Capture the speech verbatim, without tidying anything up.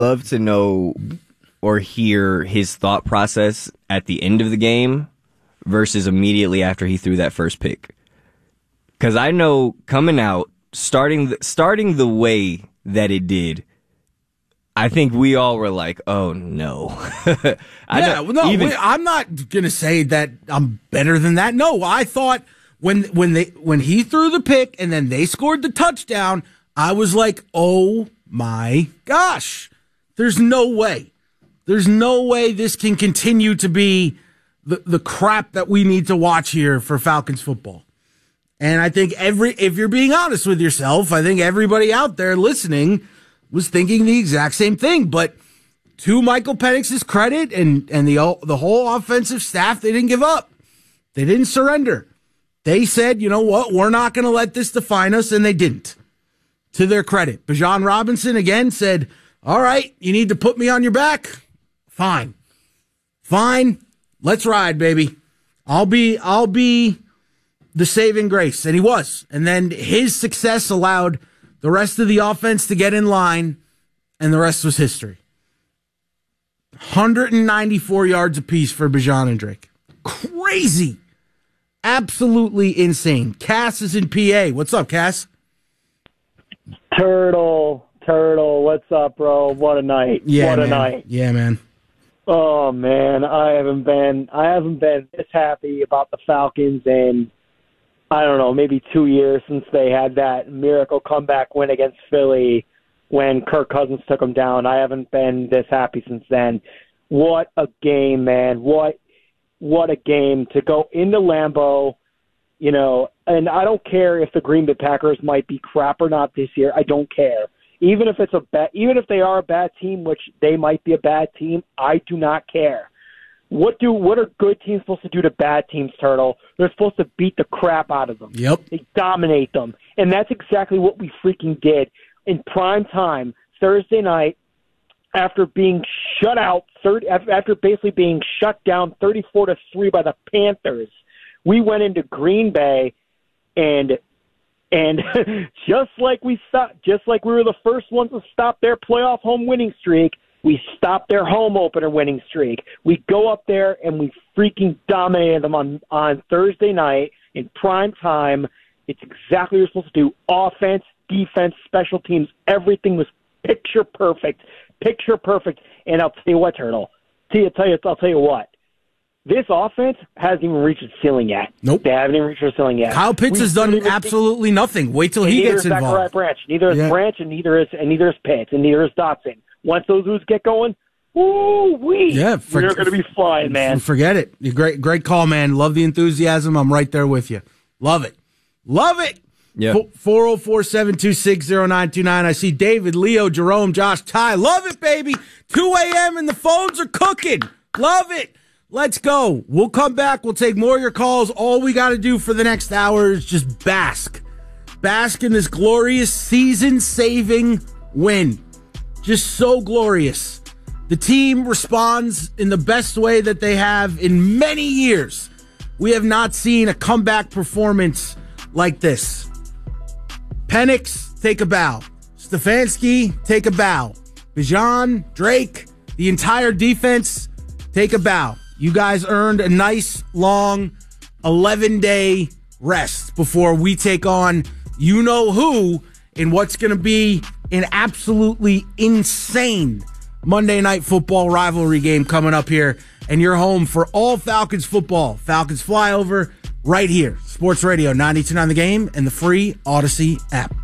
love to know or hear his thought process at the end of the game versus immediately after he threw that first pick. Because I know coming out, starting the, starting the way that it did, I think we all were like, "Oh no!" I yeah, know, no, even, wait, I'm not gonna say that I'm better than that. No, I thought when when they when he threw the pick and then they scored the touchdown, I was like, "Oh my gosh, there's no way, there's no way this can continue to be the the crap that we need to watch here for Falcons football." And I think every if you're being honest with yourself, I think everybody out there listening was thinking the exact same thing. But to Michael Penix's credit and, and the, the whole offensive staff, they didn't give up. They didn't surrender. They said, you know what, we're not going to let this define us, and they didn't. To their credit. Bijan Robinson, again, said, all right, you need to put me on your back? Fine. Fine. Let's ride, baby. I'll be, I'll be the saving grace. And he was. And then his success allowed the rest of the offense to get in line, and the rest was history. one hundred ninety-four yards apiece for Bijan and Drake. Crazy. Absolutely insane. Cass is in P A. What's up, Cass? Turtle, Turtle, what's up, bro? What a night. Yeah, what man. a night. Yeah, man. Oh, man, I haven't been I haven't been this happy about the Falcons in I don't know, maybe two years since they had that miracle comeback win against Philly when Kirk Cousins took them down. I haven't been this happy since then. What a game, man. What what a game to go into Lambeau, you know, and I don't care if the Green Bay Packers might be crap or not this year. I don't care. Even if it's a bad, even if they are a bad team, which they might be a bad team, I do not care. What do what are good teams supposed to do to bad teams, Turtle? They're supposed to beat the crap out of them. Yep. They dominate them. And that's exactly what we freaking did in prime time Thursday night after being shut out, third, after basically being shut down thirty-four to three by the Panthers. We went into Green Bay and and just like we stopped, just like we were the first ones to stop their playoff home winning streak, we stopped their home opener winning streak. We go up there and we freaking dominated them on, on Thursday night in prime time. It's exactly what you're supposed to do. Offense, defense, special teams, everything was picture perfect. Picture perfect. And I'll tell you what, Turtle. Tell you, tell you, I'll tell you what. This offense hasn't even reached its ceiling yet. Nope. They haven't even reached their ceiling yet. Kyle Pitts we has done absolutely think, nothing. Wait till he gets involved. Neither is Branch. Neither is yeah. Branch, and neither is and neither is Pitts, and neither is Dotson. Once those dudes get going, woo wee, yeah, for, we're going to be flying, man. Forget it. You're great, great call, man. Love the enthusiasm. I'm right there with you. Love it. Love it. Yeah. four oh four, seven two six, oh nine two nine. I see David, Leo, Jerome, Josh, Ty. Love it, baby. two a.m. and the phones are cooking. Love it. Let's go. We'll come back. We'll take more of your calls. All we got to do for the next hour is just bask. Bask in this glorious season-saving win. Just so glorious. The team responds in the best way that they have in many years. We have not seen a comeback performance like this. Penix, take a bow. Stefanski, take a bow. Bijan, Drake, the entire defense, take a bow. You guys earned a nice, long, eleven-day rest before we take on you-know-who in what's going to be an absolutely insane Monday Night Football rivalry game coming up here. And you're home for all Falcons football. Falcons Flyover right here. Sports Radio ninety-two point nine The Game and the free Odyssey app.